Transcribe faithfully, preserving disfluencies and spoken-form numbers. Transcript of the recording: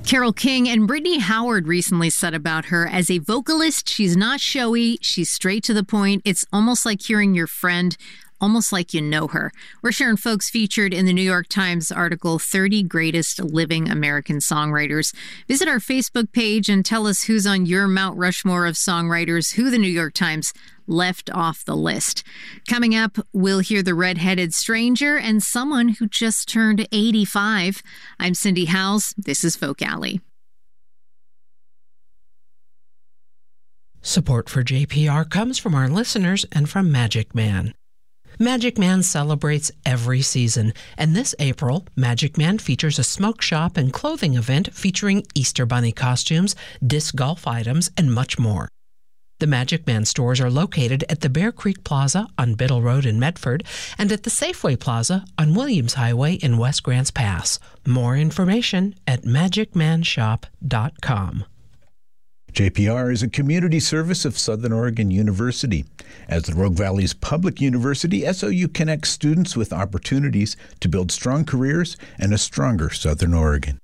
Carole King and Brittany Howard recently said about her, as a vocalist, she's not showy, she's straight to the point. It's almost like hearing your friend, almost like you know her. We're sharing folks featured in the New York Times article, thirty Greatest Living American Songwriters. Visit our Facebook page and tell us who's on your Mount Rushmore of songwriters, who the New York Times left off the list. Coming up, we'll hear the Red-Headed Stranger and someone who just turned eighty-five. I'm Cindy Howes. This is Folk Alley. Support for J P R comes from our listeners and from Magic Man. Magic Man celebrates every season, and this April, Magic Man features a smoke shop and clothing event featuring Easter Bunny costumes, disc golf items, and much more. The Magic Man stores are located at the Bear Creek Plaza on Biddle Road in Medford and at the Safeway Plaza on Williams Highway in West Grants Pass. More information at magic man shop dot com. J P R is a community service of Southern Oregon University. As the Rogue Valley's public university, S O U connects students with opportunities to build strong careers and a stronger Southern Oregon.